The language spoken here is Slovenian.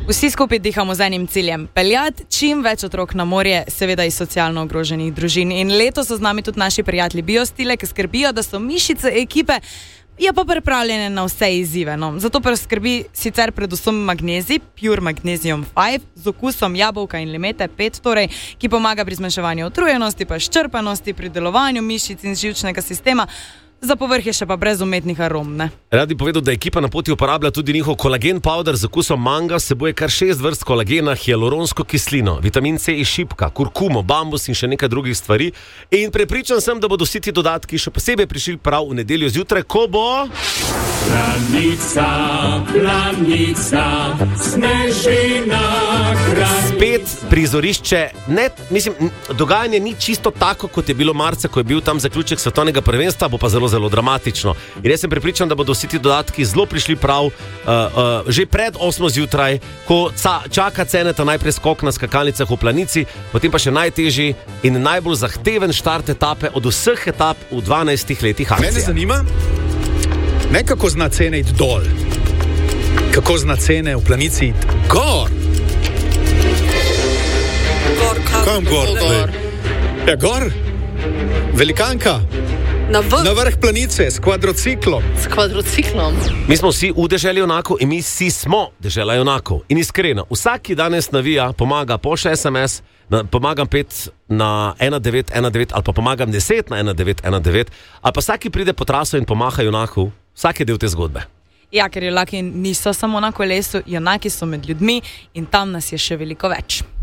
Vsi skupaj dihamo z enim ciljem, peljati čim več otrok na morje, seveda iz socialno ogroženih družin. In letos so z nami tudi naši prijatelji Biostile, ki skrbijo, da so mišice ekipe je pa pripravljene na vse izzive. No. Zato pa skrbi sicer predvsem magnezij, Pure Magnesium 5, z okusom jabolka in limete 5, torej, ki pomaga pri zmanjševanju utrujenosti, pa izčrpanosti, pri delovanju mišic in živčnega sistema. Za povrh je še pa brez umetnih arom, ne? Rad bi povedal, da ekipa na poti uporablja tudi njihov kolagen powder z okusom manga, vsebuje kar 6 vrst kolagena, hialuronsko kislino, vitamin C iz šipka, kurkumo, bambus in še nekaj drugih stvari. In prepričan sem, da bodo vsi ti dodatki še posebej prišli prav v nedeljo zjutraj, ko bo... Planica, snežina, spet prizorišče, dogajanje ni čisto tako, kot je bilo marca, ko je bil tam zaključek svetovnega prvenstva, bo pa zelo dramatično. In jaz sem prepričan, da bodo vsi ti dodatki zelo prišli prav že pred 8 zjutraj, ko čaka Ceneta najprej skok na skakalnicah v Planici, potem pa še najtežji in najbolj zahteven štart etape od vseh etap v 12 letih akcije. Mene zanima, ne kako zna cene iti dol, kako zna cene v Planici iti gor. Kam gor? Ja, gor? Velikanka? Na vrh Planice, s kvadrociklom. Mi smo vsi v deželi junakov in mi vsi smo dežela junakov. In iskreno, vsak, ki danes navija, pomaga pošlje SMS, pomagam 5 na 1919 ali pa pomagam 10 na 1919, ali pa vsak, ki pride po traso in pomaha junakov, vsak je del te zgodbe. Ja, ker junaki niso samo na kolesu, junaki so med ljudmi in tam nas je še veliko več.